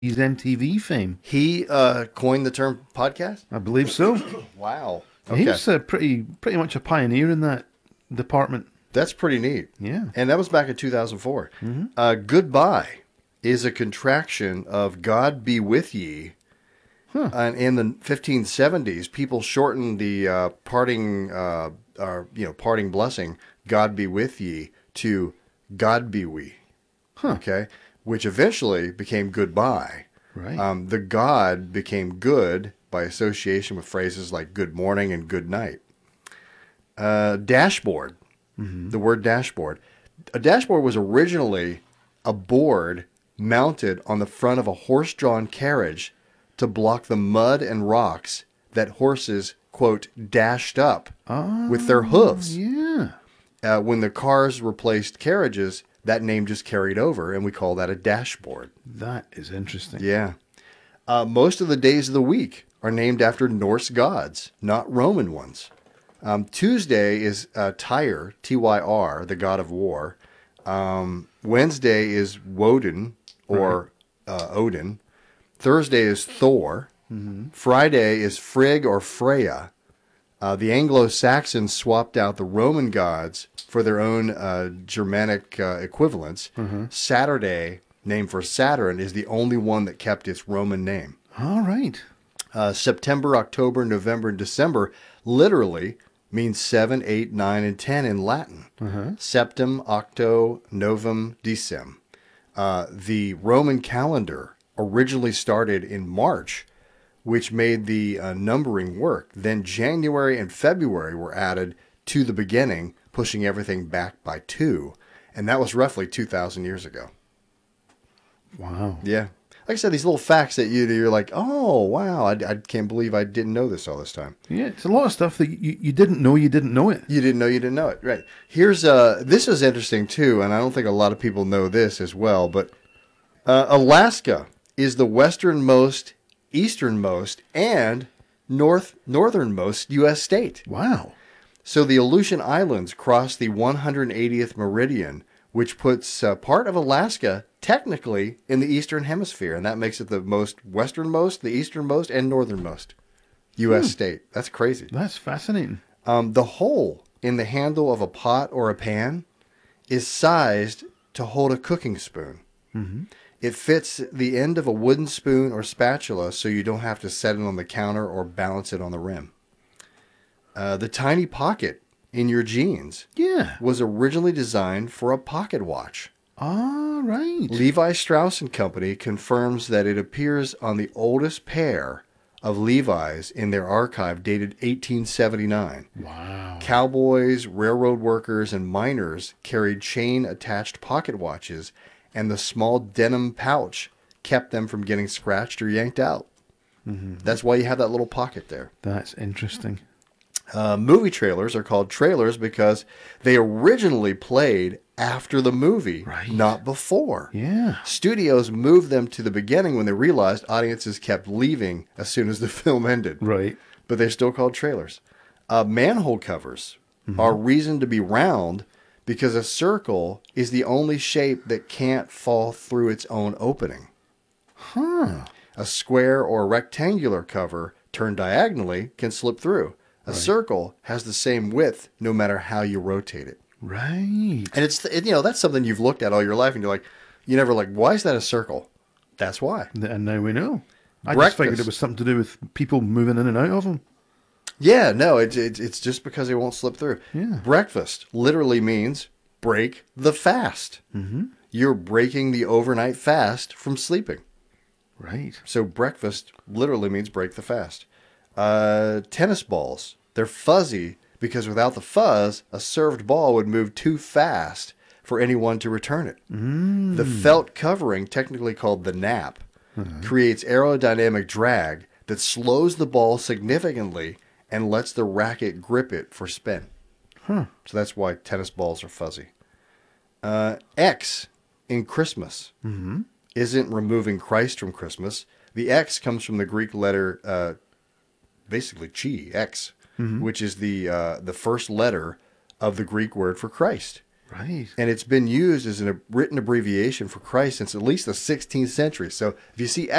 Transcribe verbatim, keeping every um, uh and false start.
He's M T V fame. He uh, coined the term podcast? I believe so. Wow. He Okay. was uh, pretty pretty much a pioneer in that department. That's pretty neat. Yeah. And that was back in two thousand four. Mm-hmm. Uh, goodbye is a contraction of God be with ye. Huh. And in the fifteen seventies, people shortened the uh, parting, uh, or, you know, parting blessing, God be with ye, to God be we. Huh. Okay. Which eventually became goodbye. Right. Um, the God became good by association with phrases like good morning and good night. Uh, dashboard. Mm-hmm. The word dashboard. A dashboard was originally a board mounted on the front of a horse-drawn carriage to block the mud and rocks that horses, quote, dashed up oh, with their hooves. Yeah. Uh, when the cars replaced carriages, that name just carried over, and we call that a dashboard. That is interesting. Yeah. Uh, most of the days of the week are named after Norse gods, not Roman ones. Um, Tuesday is uh, Tyr, T Y R, the god of war. Um, Wednesday is Woden, or right. uh, Odin. Thursday is Thor. Mm-hmm. Friday is Frigg or Freya. Uh, the Anglo-Saxons swapped out the Roman gods for their own uh, Germanic uh, equivalents. Mm-hmm. Saturday, named for Saturn, is the only one that kept its Roman name. All right. Uh, September, October, November, and December literally means seven, eight, nine, and ten in Latin. Uh-huh. Septem, Octo, Novum, Decem. Uh, the Roman calendar originally started in March, which made the uh, numbering work. Then January and February were added to the beginning, pushing everything back by two. And that was roughly two thousand years ago. Wow. Yeah. Like I said, these little facts that you, you're like, oh, wow, I, I can't believe I didn't know this all this time. Yeah, it's a lot of stuff that you, you didn't know you didn't know it. You didn't know you didn't know it. Right. Here's, uh, this is interesting too, and I don't think a lot of people know this as well, but uh, Alaska is the westernmost, easternmost, and north northernmost U S state. Wow. So the Aleutian Islands cross the one hundred eightieth meridian, which puts uh, part of Alaska technically in the eastern hemisphere, and that makes it the most westernmost, the easternmost, and northernmost U S hmm. state. That's crazy. That's fascinating. Um, the hole in the handle of a pot or a pan is sized to hold a cooking spoon. Mm-hmm. It fits the end of a wooden spoon or spatula so you don't have to set it on the counter or balance it on the rim. Uh, the tiny pocket in your jeans yeah. was originally designed for a pocket watch. All right. Levi Strauss and Company confirms that it appears on the oldest pair of Levi's in their archive dated eighteen seventy-nine. Wow. Cowboys, railroad workers, and miners carried chain-attached pocket watches, and the small denim pouch kept them from getting scratched or yanked out. Mm-hmm. That's why you have that little pocket there. That's interesting. Uh, movie trailers are called trailers because they originally played after the movie, right. not before. Yeah. Studios moved them to the beginning when they realized audiences kept leaving as soon as the film ended. Right. But they're still called trailers. Uh, manhole covers mm-hmm. are reasoned to be round because a circle is the only shape that can't fall through its own opening. Huh. A square or rectangular cover turned diagonally can slip through. A right. circle has the same width no matter how you rotate it. Right. And it's, you know, that's something you've looked at all your life and you're like, you never like, why is that a circle? That's why. And now we know. I Breakfast. just figured it was something to do with people moving in and out of them. Yeah, no, it's it's it's just because they won't slip through. Yeah. Breakfast literally means break the fast. Mm-hmm. You're breaking the overnight fast from sleeping. Right. So breakfast literally means break the fast. Uh, tennis balls. They're fuzzy because without the fuzz, a served ball would move too fast for anyone to return it. Mm. The felt covering, technically called the nap, mm-hmm. creates aerodynamic drag that slows the ball significantly and lets the racket grip it for spin. Huh. So that's why tennis balls are fuzzy. Uh, X in Christmas mm-hmm. isn't removing Christ from Christmas. The X comes from the Greek letter, uh, basically chi, X, mm-hmm. which is the uh, the first letter of the Greek word for Christ. Right. And it's been used as a written abbreviation for Christ since at least the sixteenth century. So if you see